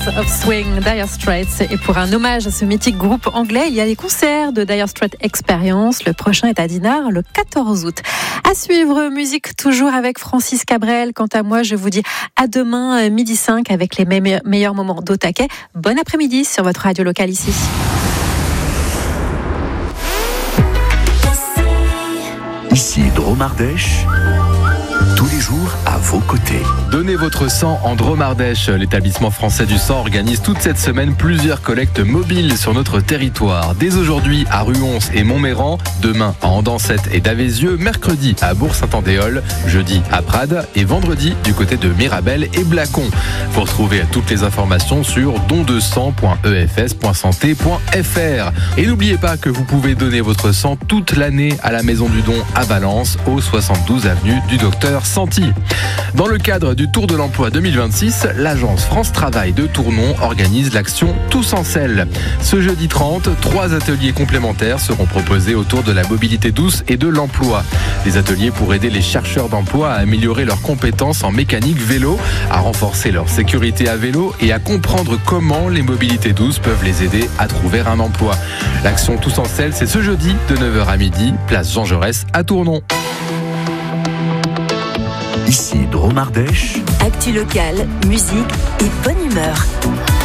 of Swing, Dire Straits. Et pour un hommage à ce mythique groupe anglais, il y a les concerts de Dire Straits Experience. Le prochain est à Dinard le 14 août. À suivre, musique toujours avec Francis Cabrel. Quant à moi, je vous dis à demain, 12h05 avec les meilleurs moments d'Au-Taquet. Bon après-midi sur votre radio locale ici. Ici Dromardèche, tous les jours à vos côtés. Donnez votre sang en Dromardèche. L'établissement français du sang organise toute cette semaine plusieurs collectes mobiles sur notre territoire. Dès aujourd'hui à Ruons et Montméran, demain à Andancette et Davézieux, mercredi à Bourg-Saint-Andéol, jeudi à Prades et vendredi du côté de Mirabel et Blacon. Vous retrouvez toutes les informations sur dondesang.efs.santé.fr. Et n'oubliez pas que vous pouvez donner votre sang toute l'année à la Maison du Don à Valence, au 72 avenue du Docteur Santi. Dans le cadre du Tour de l'Emploi 2026, l'agence France Travail de Tournon organise l'action Tous en selle. Ce jeudi 30, 3 ateliers complémentaires seront proposés autour de la mobilité douce et de l'emploi. Des ateliers pour aider les chercheurs d'emploi à améliorer leurs compétences en mécanique vélo, à renforcer leur sécurité à vélo et à comprendre comment les mobilités douces peuvent les aider à trouver un emploi. L'action Tous en selle, c'est ce jeudi de 9h à midi, place Jean Jaurès à Tournon. Ici Dromardèche. Actu locale, musique et bonne humeur.